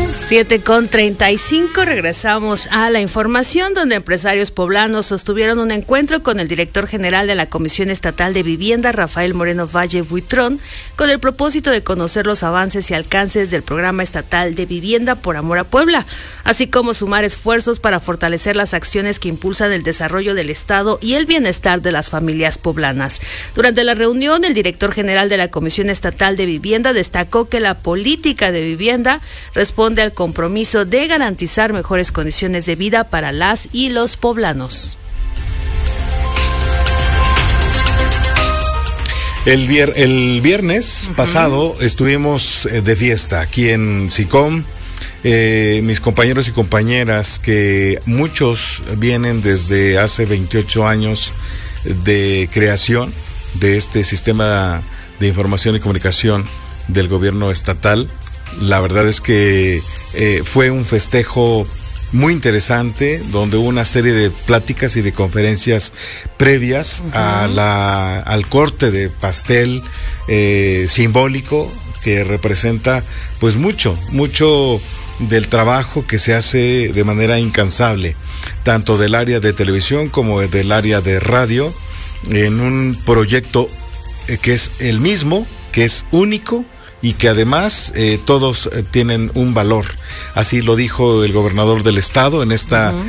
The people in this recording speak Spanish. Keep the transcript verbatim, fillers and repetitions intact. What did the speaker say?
siete con treinta y cinco, regresamos a la información donde empresarios poblanos sostuvieron un encuentro con el director general de la Comisión Estatal de Vivienda, Rafael Moreno Valle Buitrón, con el propósito de conocer los avances y alcances del Programa Estatal de Vivienda por Amor a Puebla, así como sumar esfuerzos para fortalecer las acciones que impulsan el desarrollo del Estado y el bienestar de las familias poblanas. Durante la reunión, el director general de la Comisión Estatal de Vivienda destacó que la política de vivienda responde al compromiso de garantizar mejores condiciones de vida para las y los poblanos. El, vier, el viernes uh-huh. pasado estuvimos de fiesta aquí en SICOM. Eh, mis compañeros y compañeras, que muchos vienen desde hace veintiocho años de creación de este sistema de información y comunicación del gobierno estatal. La verdad es que eh, fue un festejo muy interesante, donde hubo una serie de pláticas y de conferencias previas uh-huh. a la, al corte de pastel eh, simbólico que representa pues mucho, mucho del trabajo que se hace de manera incansable, tanto del área de televisión como del área de radio, en un proyecto que es el mismo, que es único, y que además eh, todos eh, tienen un valor. Así lo dijo el gobernador del estado en esta uh-huh.